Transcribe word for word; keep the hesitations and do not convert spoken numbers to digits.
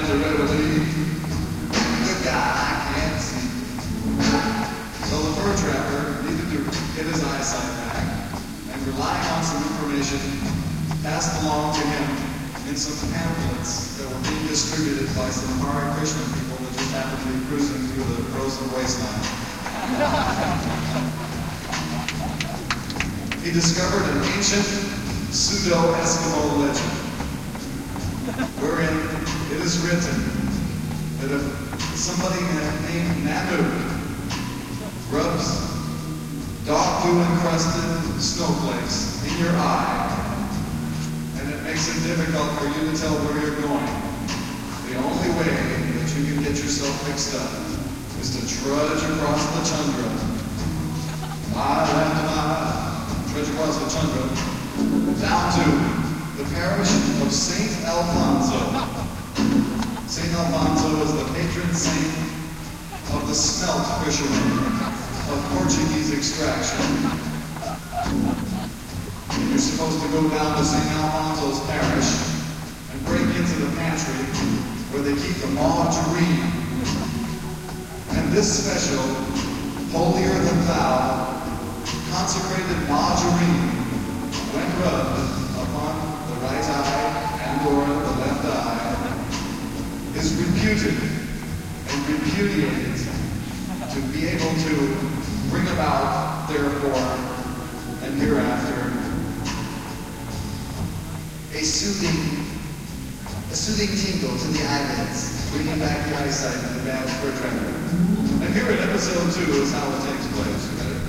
enter readily. Good guy, I can't see. So the fur trapper needed to get his eyesight back, and relying on some information passed along to him in some pamphlets that were being distributed by some Hare Krishna people that just happened to be cruising through the frozen wasteland. He discovered an ancient pseudo-Eskimo legend, wherein it is written that if somebody named Nanu rubs dog poo encrusted snowflakes in your eye, and it makes it difficult for you to tell where you're going, the only way that you can get yourself fixed up is to trudge across the tundra, mile after mile, trudge across the tundra, down to the parish of Saint Alfonso. Saint Alfonso is the patron saint of the smelt fishermen of Portuguese extraction. You're supposed to go down to Saint Alfonso's parish and break into the pantry where they keep the margarine. And this special, holier than thou, consecrated margarine, when rubbed upon the right eye and or the left eye, is reputed and repudiated to be able to bring about, therefore, and hereafter, a soothing, a soothing tingle to the eyelids, bringing back the eyesight of the bad fur trapper. And here in episode two is how it takes place.